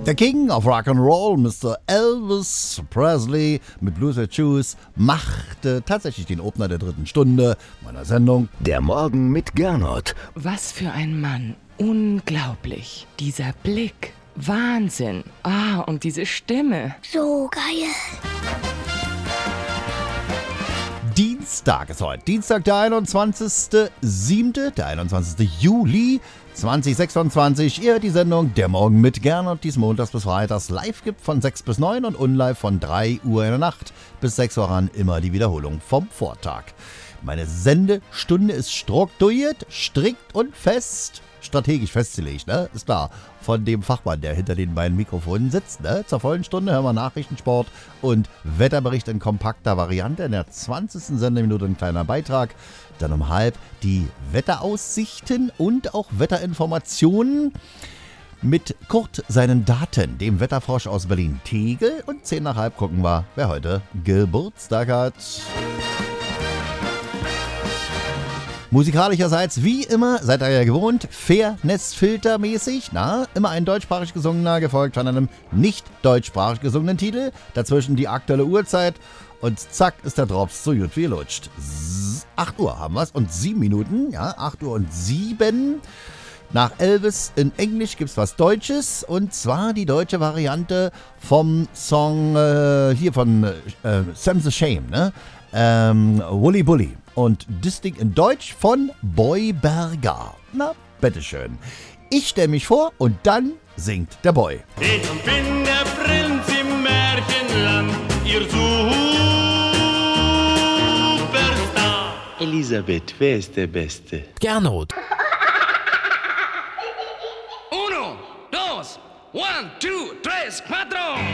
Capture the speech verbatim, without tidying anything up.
Der King of Rock'n'Roll, Mister Elvis Presley mit Blues and Shoes, machte tatsächlich den Opener der dritten Stunde meiner Sendung. Der Morgen mit Gernot. Was für ein Mann. Unglaublich. Dieser Blick. Wahnsinn. Ah, und diese Stimme. So geil. Dienstag ist heute. Dienstag, der einundzwanzigster siebter, der einundzwanzigster Juli zweitausendsechsundzwanzig. Ihr hört die Sendung Der Morgen mit Gernot, die es montags bis freitags live gibt von sechs bis neun und unlive von drei Uhr in der Nacht bis sechs Uhr an. Immer die Wiederholung vom Vortag. Meine Sendestunde ist strukturiert, strikt und fest. Strategisch festgelegt, ne? Ist klar. Von dem Fachmann, der hinter den beiden Mikrofonen sitzt, ne? Zur vollen Stunde hören wir Nachrichtensport und Wetterbericht in kompakter Variante. In der zwanzigsten Sendeminute ein kleiner Beitrag. Dann um halb die Wetteraussichten und auch Wetterinformationen mit Kurt seinen Daten, dem Wetterfrosch aus Berlin-Tegel. Und zehn nach halb gucken wir, wer heute Geburtstag hat. Musikalischerseits, wie immer, seid ihr ja gewohnt, Fairness-Filter-mäßig, na, immer ein deutschsprachig gesungener, gefolgt von einem nicht deutschsprachig gesungenen Titel, dazwischen die aktuelle Uhrzeit und zack ist der Drops so gut wie lutscht. acht Uhr haben wir's und sieben Minuten, ja, acht Uhr und sieben. Nach Elvis in Englisch gibt's was Deutsches und zwar die deutsche Variante vom Song äh, hier von äh, Sam the Shame, ne? Ähm, Wooly Bully. Und das Ding in Deutsch von Boy Berger. Na, bitteschön. Ich stelle mich vor und dann singt der Boy. Ich bin der Prinz im Märchenland, ihr Superstar. Elisabeth, wer ist der Beste? Gernot. Uno, dos, one, two, tres, cuatro.